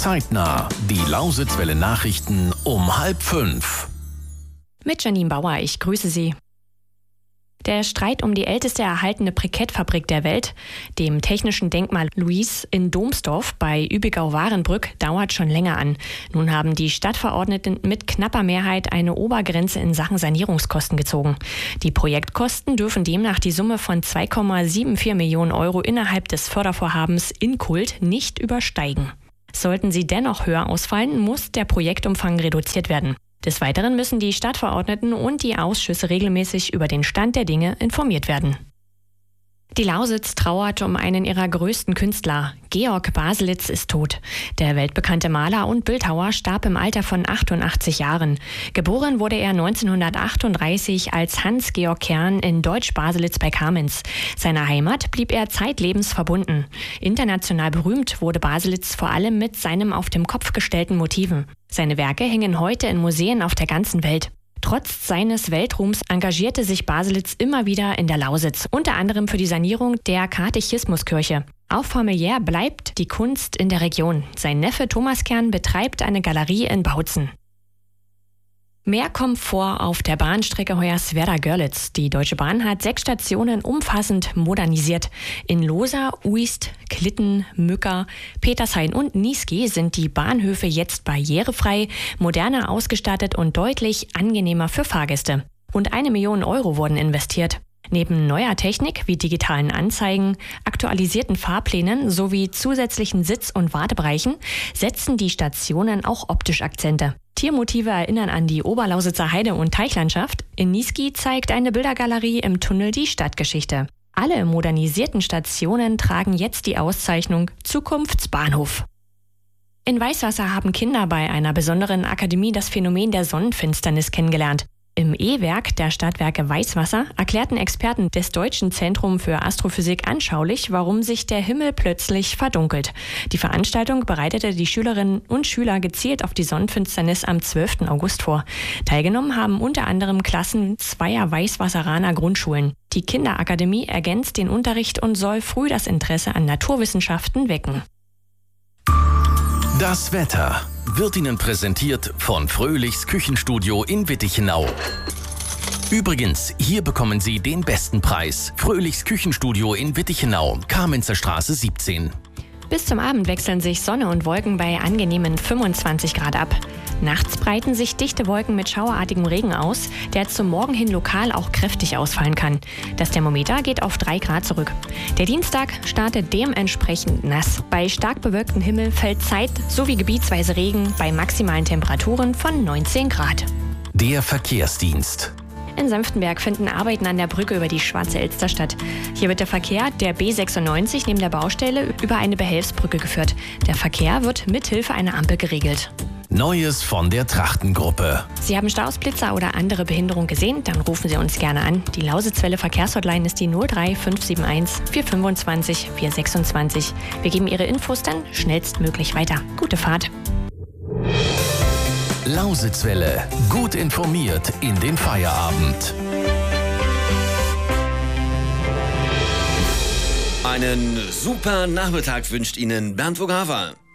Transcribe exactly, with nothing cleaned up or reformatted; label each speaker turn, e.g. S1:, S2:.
S1: Zeitnah. Die Lausitzwelle Nachrichten um halb fünf.
S2: Mit Janine Bauer, ich grüße Sie. Der Streit um die älteste erhaltene Brikettfabrik der Welt, dem technischen Denkmal Louis in Domsdorf bei Übigau-Warenbrück, dauert schon länger an. Nun haben die Stadtverordneten mit knapper Mehrheit eine Obergrenze in Sachen Sanierungskosten gezogen. Die Projektkosten dürfen demnach die Summe von zwei Komma vierundsiebzig Millionen Euro innerhalb des Fördervorhabens Inkult nicht übersteigen. Sollten sie dennoch höher ausfallen, muss der Projektumfang reduziert werden. Des Weiteren müssen die Stadtverordneten und die Ausschüsse regelmäßig über den Stand der Dinge informiert werden. Die Lausitz trauert um einen ihrer größten Künstler. Georg Baselitz ist tot. Der weltbekannte Maler und Bildhauer starb im Alter von achtundachtzig Jahren. Geboren wurde er neunzehnhundertachtunddreißig als Hans-Georg Kern in Deutsch-Baselitz bei Kamenz. Seiner Heimat blieb er zeitlebens verbunden. International berühmt wurde Baselitz vor allem mit seinem auf dem Kopf gestellten Motiven. Seine Werke hängen heute in Museen auf der ganzen Welt. Trotz seines Weltruhms engagierte sich Baselitz immer wieder in der Lausitz, unter anderem für die Sanierung der Katechismuskirche. Auch familiär bleibt die Kunst in der Region. Sein Neffe Thomas Kern betreibt eine Galerie in Bautzen. Mehr Komfort auf der Bahnstrecke Hoyerswerda-Görlitz. Die Deutsche Bahn hat sechs Stationen umfassend modernisiert. In Losa, Uist, Klitten, Mücker, Petershain und Niesky sind die Bahnhöfe jetzt barrierefrei, moderner ausgestattet und deutlich angenehmer für Fahrgäste. Rund eine Million Euro wurden investiert. Neben neuer Technik wie digitalen Anzeigen, aktualisierten Fahrplänen sowie zusätzlichen Sitz- und Wartebereichen setzen die Stationen auch optisch Akzente. Tiermotive erinnern an die Oberlausitzer Heide- und Teichlandschaft. In Niesky zeigt eine Bildergalerie im Tunnel die Stadtgeschichte. Alle modernisierten Stationen tragen jetzt die Auszeichnung Zukunftsbahnhof. In Weißwasser haben Kinder bei einer besonderen Akademie das Phänomen der Sonnenfinsternis kennengelernt. Im E-Werk der Stadtwerke Weißwasser erklärten Experten des Deutschen Zentrum für Astrophysik anschaulich, warum sich der Himmel plötzlich verdunkelt. Die Veranstaltung bereitete die Schülerinnen und Schüler gezielt auf die Sonnenfinsternis am zwölften August vor. Teilgenommen haben unter anderem Klassen zweier Weißwasseraner Grundschulen. Die Kinderakademie ergänzt den Unterricht und soll früh das Interesse an Naturwissenschaften wecken.
S1: Das Wetter wird Ihnen präsentiert von Fröhlichs Küchenstudio in Wittichenau. Übrigens, hier bekommen Sie den besten Preis. Fröhlichs Küchenstudio in Wittichenau, Kamenzer Straße siebzehn.
S2: Bis zum Abend wechseln sich Sonne und Wolken bei angenehmen fünfundzwanzig Grad ab. Nachts breiten sich dichte Wolken mit schauerartigem Regen aus, der zum Morgen hin lokal auch kräftig ausfallen kann. Das Thermometer geht auf drei Grad zurück. Der Dienstag startet dementsprechend nass. Bei stark bewölktem Himmel fällt zeit- sowie gebietsweise Regen bei maximalen Temperaturen von neunzehn Grad.
S1: Der Verkehrsdienst.
S2: In Senftenberg finden Arbeiten an der Brücke über die Schwarze Elster statt. Hier wird der Verkehr der B sechsundneunzig neben der Baustelle über eine Behelfsbrücke geführt. Der Verkehr wird mithilfe einer Ampel geregelt.
S1: Neues von der Trachtengruppe.
S2: Sie haben Staus, Blitzer oder andere Behinderung gesehen? Dann rufen Sie uns gerne an. Die Lausitzwelle Verkehrshotline ist die null drei fünf sieben eins vier fünfundzwanzig vier sechsundzwanzig. Wir geben Ihre Infos dann schnellstmöglich weiter. Gute Fahrt.
S1: Lausitzwelle. Gut informiert in den Feierabend.
S3: Einen super Nachmittag wünscht Ihnen Bernd Vogava.